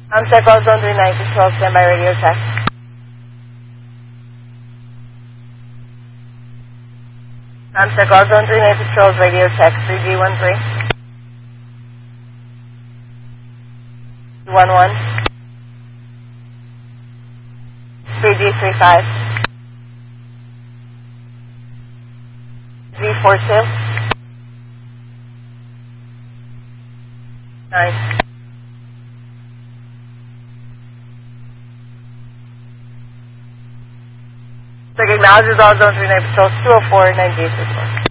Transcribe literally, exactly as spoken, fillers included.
I'm check out zone three nine Patrol, standby radio check. I'm check out zone three nine Patrol's radio check, three G one three. one one. three G three five. Z four two. nine. Acknowledges all zone three nine Patrol, two oh four, nine G six one.